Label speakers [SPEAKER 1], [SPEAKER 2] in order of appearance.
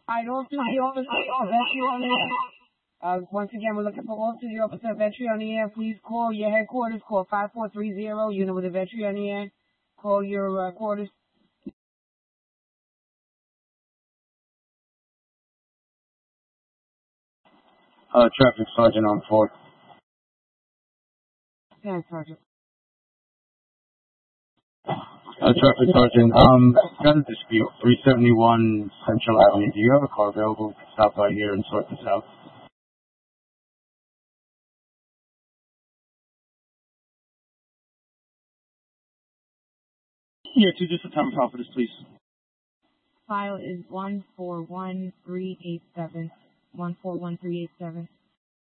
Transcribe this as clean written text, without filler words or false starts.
[SPEAKER 1] I don't see the officer Vetri on the air. Once again, we're looking for Officer Vetri on the air. Please call your headquarters. Call 5430. Unit with the Vetri on the air. Call your quarters.
[SPEAKER 2] Traffic Sergeant on 4.
[SPEAKER 1] Yeah, Sergeant.
[SPEAKER 2] Traffic Sergeant, got a dispute, 371 Central Avenue. Do you have a car available? Stop by here and sort this out.
[SPEAKER 3] Yeah, 2 just a time call for this, please.
[SPEAKER 1] File is 141387. 141387.